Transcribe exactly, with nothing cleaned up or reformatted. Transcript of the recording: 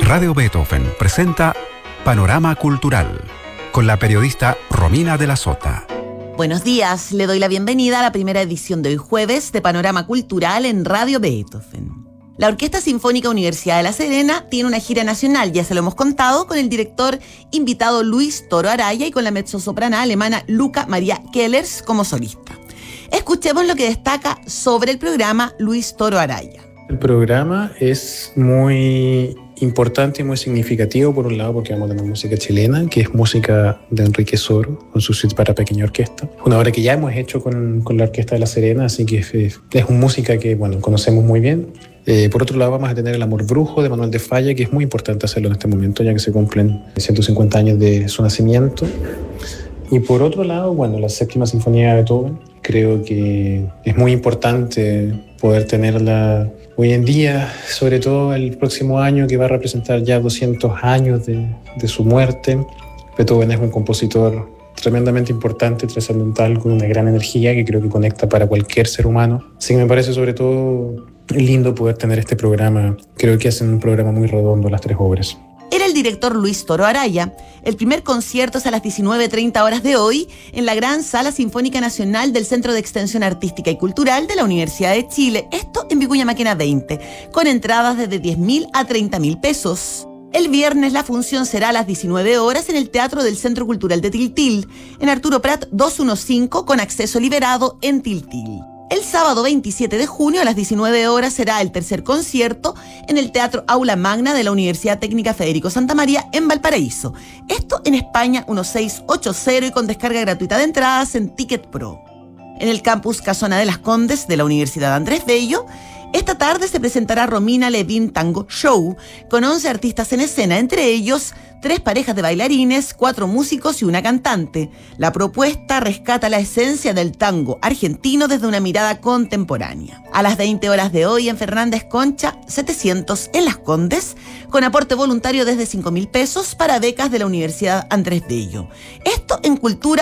Radio Beethoven presenta Panorama Cultural con la periodista Romina de la Sota. Buenos días, le doy la bienvenida a la primera edición de hoy jueves de Panorama Cultural en Radio Beethoven. La Orquesta Sinfónica Universidad de La Serena tiene una gira nacional, ya se lo hemos contado, con el director invitado Luis Toro Araya y con la mezzosoprana alemana Luca Maria Kellers como solista. Escuchemos lo que destaca sobre el programa Luis Toro Araya. El programa es muy importante y muy significativo, por un lado, porque vamos a tener música chilena, que es música de Enrique Soro, con su suite para pequeña orquesta. Una obra que ya hemos hecho con, con la Orquesta de La Serena, así que es, es una música que, bueno, conocemos muy bien. Eh, por otro lado, vamos a tener El Amor Brujo de Manuel de Falla, que es muy importante hacerlo en este momento, ya que se cumplen ciento cincuenta años de su nacimiento. Y por otro lado, bueno, la Séptima Sinfonía de Beethoven. Creo que es muy importante poder tenerla hoy en día, sobre todo el próximo año, que va a representar ya doscientos años de, de su muerte. Beethoven es un compositor tremendamente importante, trascendental, con una gran energía que creo que conecta para cualquier ser humano. Así que me parece sobre todo lindo poder tener este programa. Creo que hacen un programa muy redondo las tres obras. Era el director Luis Toro Araya. El primer concierto es a las diecinueve treinta horas de hoy en la Gran Sala Sinfónica Nacional del Centro de Extensión Artística y Cultural de la Universidad de Chile, esto en Vicuña Maquena veinte, con entradas desde diez mil a treinta mil pesos. El viernes la función será a las diecinueve horas en el Teatro del Centro Cultural de Tiltil, en Arturo Prat doscientos quince, con acceso liberado en Tiltil. El sábado veintisiete de junio a las diecinueve horas será el tercer concierto en el Teatro Aula Magna de la Universidad Técnica Federico Santa María en Valparaíso. Esto en España dieciséis ochenta y con descarga gratuita de entradas en Ticket Pro. En el campus Casona de las Condes de la Universidad Andrés Bello, esta tarde se presentará Romina Levin Tango Show, con once artistas en escena, entre ellos tres parejas de bailarines, cuatro músicos y una cantante. La propuesta rescata la esencia del tango argentino desde una mirada contemporánea. A las veinte horas de hoy en Fernández Concha, setecientos en Las Condes, con aporte voluntario desde cinco mil pesos para becas de la Universidad Andrés Bello. Esto en cultura